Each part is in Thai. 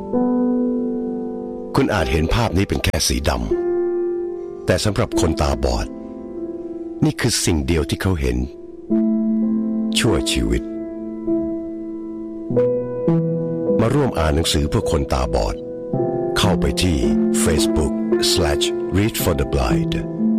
คุณอาจเห็นภาพนี้เป็นแค่สีดำแต่สำหรับคนตาบอดนี่คือสิ่งเดียวที่เขาเห็นชั่วชีวิตมาร่วมอ่านหนังสือเพื่อคนตาบอดเข้าไปที่ Facebook/Read for the Blind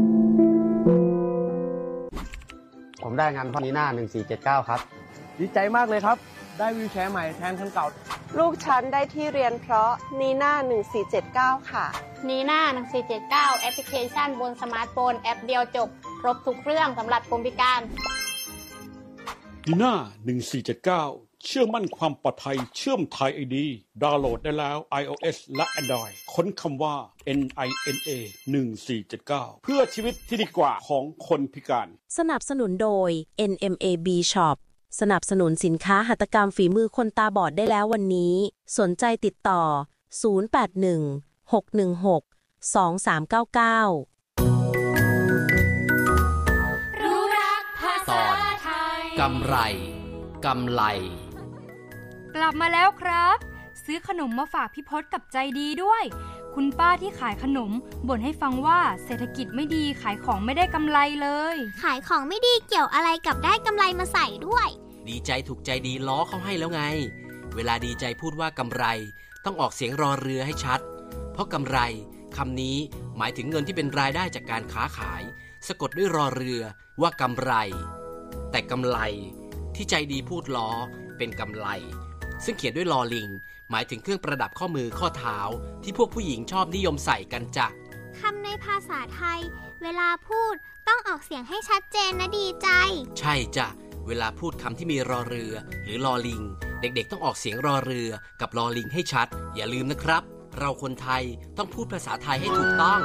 ผมได้งานพ่อนีน่า1479ครับดีใจมากเลยครับได้วีลแชร์ใหม่แทนคันเก่าลูกฉันได้ที่เรียนเพราะนีน่า1479ค่ะนีน่า1479แอปพลิเคชันบนสมาร์ทโฟนแอปเดียวจบครบทุกเรื่องสำหรับคนพิการนีน่า1479เชื่อมั่นความปลอดภัยเชื่อมไทย ID ดาวน์โหลดได้แล้ว iOS และ Android ค้นคำว่า NINA 1479เพื่อชีวิตที่ดีกว่าของคนพิการสนับสนุนโดย NMAB Shop สนับสนุนสินค้าหัตถกรรมฝีมือคนตาบอดได้แล้ววันนี้สนใจติดต่อ081-616-2399 รู้รักภาษาไทยกำไรกลับมาแล้วครับซื้อขนมมาฝากพี่พศกับใจดีด้วยคุณป้าที่ขายขนมบ่นให้ฟังว่าเศรษฐกิจไม่ดีขายของไม่ได้กำไรเลยขายของไม่ดีเกี่ยวอะไรกับได้กำไรมาใส่ด้วยดีใจถูกใจดีล้อเขาให้แล้วไงเวลาดีใจพูดว่ากำไรต้องออกเสียงรอเรือให้ชัดเพราะกำไรคำนี้หมายถึงเงินที่เป็นรายได้จากการค้าขายสะกดด้วยรอเรือว่ากำไรแต่กำไรที่ใจดีพูดล้อเป็นกำไรซึ่งเขียนด้วยลอลิงหมายถึงเครื่องประดับข้อมือข้อเท้าที่พวกผู้หญิงชอบนิยมใส่กันจ้ะคำในภาษาไทยเวลาพูดต้องออกเสียงให้ชัดเจนนะดีใจใช่จ้ะเวลาพูดคำที่มีรอเรือหรือลอลิงเด็กๆต้องออกเสียงรอเรือกับลอลิงให้ชัดอย่าลืมนะครับเราคนไทยต้องพูดภาษาไทยให้ถูกต้อง